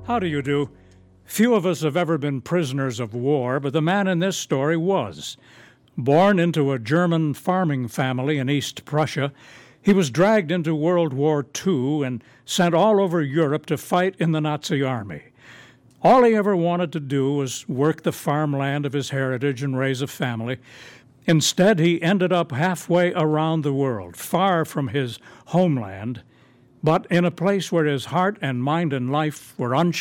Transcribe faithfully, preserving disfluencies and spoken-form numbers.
How do you do? Few of us have ever been prisoners of war, but the man in this story was. Born into a German farming family in East Prussia, he was dragged into World War Two and sent all over Europe to fight in the Nazi army. All he ever wanted to do was work the farmland of his heritage and raise a family. Instead, he ended up halfway around the world, far from his homeland, but in a place where his heart and mind and life were unchanged.